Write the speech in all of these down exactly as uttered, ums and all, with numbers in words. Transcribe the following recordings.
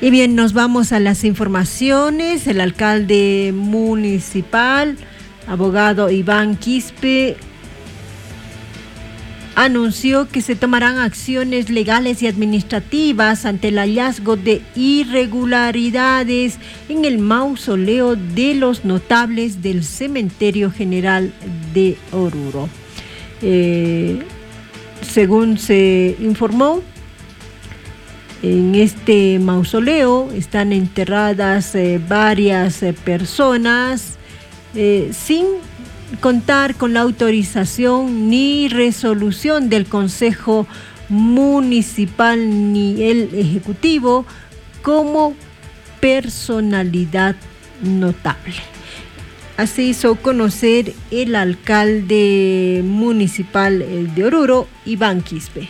Y bien, nos vamos a las informaciones. El alcalde municipal, abogado Iván Quispe, anunció que se tomarán acciones legales y administrativas ante el hallazgo de irregularidades en el mausoleo de los notables del Cementerio General de Oruro. Eh, según se informó, en este mausoleo están enterradas eh, varias eh, personas eh, sin contar con la autorización ni resolución del Consejo Municipal ni el Ejecutivo como personalidad notable. Así hizo conocer el alcalde municipal de Oruro, Iván Quispe.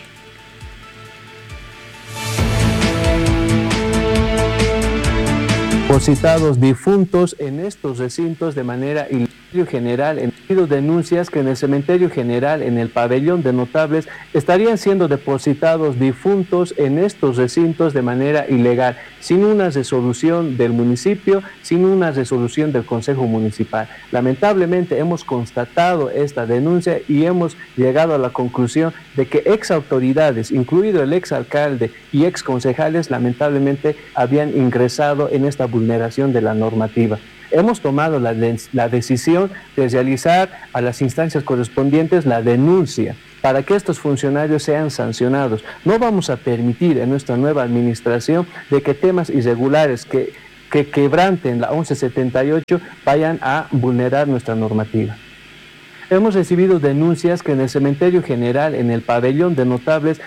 Depositados difuntos en estos recintos de manera ilegal general, en denuncias que en el Cementerio General, en el pabellón de notables, estarían siendo depositados difuntos en estos recintos de manera ilegal, sin una resolución del municipio, sin una resolución del Consejo Municipal. Lamentablemente hemos constatado esta denuncia y hemos llegado a la conclusión de que ex autoridades, incluido el ex alcalde y ex concejales, lamentablemente habían ingresado en esta vulneración de la normativa. Hemos tomado la, la decisión de realizar a las instancias correspondientes la denuncia para que estos funcionarios sean sancionados. No vamos a permitir en nuestra nueva administración de que temas irregulares que, que quebranten la once setenta y ocho vayan a vulnerar nuestra normativa. Hemos recibido denuncias que en el Cementerio General, en el pabellón de notables,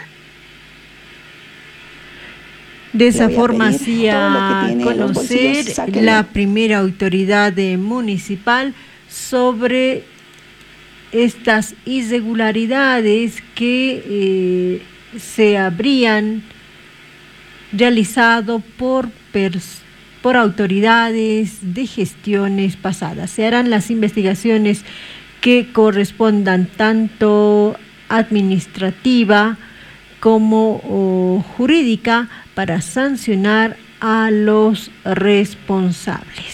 de esa forma hacía conocer la primera autoridad municipal sobre estas irregularidades que eh, se habrían realizado por, por autoridades de gestiones pasadas. Se harán las investigaciones que correspondan tanto administrativa como oh, jurídica para sancionar a los responsables.